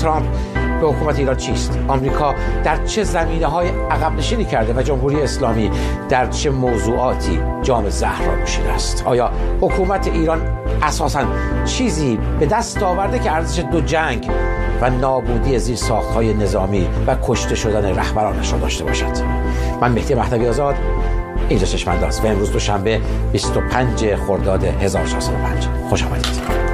ترامپ به حکومت ایران چیست؟ آمریکا در چه زمینه‌های عقب نشینی کرده و جمهوری اسلامی در چه موضوعاتی جام زهر را نوشیده است؟ آیا حکومت ایران اساساً چیزی به دست آورده که ارزش دو جنگ و نابودی زیرساخت‌های نظامی و کشته شدن رهبرانش را داشته باشد؟ من مهدی مهدوی آزاد، اینجا چشم‌انداز و امروز دوشنبه 25 خرداد 1405. خوش آمدید.